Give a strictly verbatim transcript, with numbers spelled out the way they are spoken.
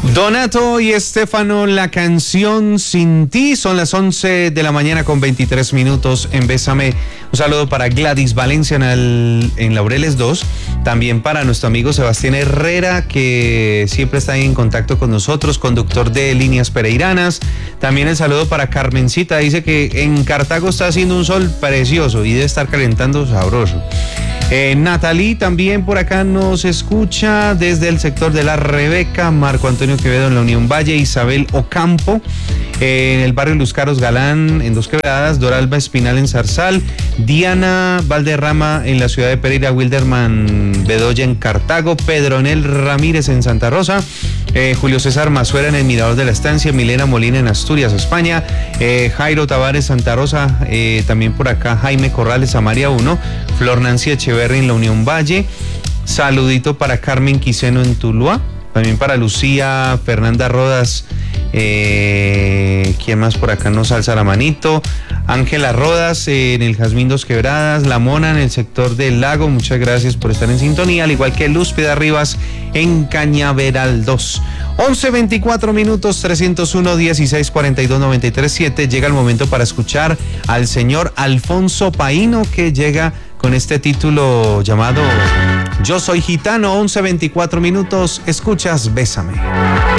Donato y Estefano, la canción Sin Ti. Son las once de la mañana con veintitrés minutos en Bésame. Un saludo para Gladys Valencia en, el, en Laureles dos. También para nuestro amigo Sebastián Herrera, que siempre está ahí en contacto con nosotros, conductor de Líneas Pereiranas. También el saludo para Carmencita. Dice que en Cartago está haciendo un sol precioso y debe estar calentando sabroso. Eh, Natalie también por acá nos escucha desde el sector de La Rebeca. Marco Antonio Quevedo en la Unión Valle. Isabel Ocampo eh, en el barrio Luz Caros Galán en Dos Quebradas. Doralba Espinal en Zarzal. Diana Valderrama en la ciudad de Pereira. Wilderman Bedoya en Cartago. Pedronel Ramírez en Santa Rosa. Eh, Julio César Mazuera en el Mirador de la Estancia. Milena Molina en Asturias, España. eh, Jairo Tavares Santa Rosa. Eh, también por acá Jaime Corrales Amaria uno. Flor Nancy Echeverri en la Unión Valle. Saludito para Carmen Quiseno en Tuluá. También para Lucía Fernanda Rodas. Eh, ¿Quién más por acá nos alza la manito? Ángela Rodas eh, en el Jazmín Dos Quebradas. La Mona en el sector del Lago. Muchas gracias por estar en sintonía. Al igual que Lúspida Rivas en Cañaveral dos. once veinticuatro minutos, trescientos uno, dieciséis, cuarenta y dos, noventa y tres, siete. Llega el momento para escuchar al señor Alfonso Paino, que llega con este título llamado Yo Soy Gitano. Once veinticuatro minutos. Escuchas Bésame.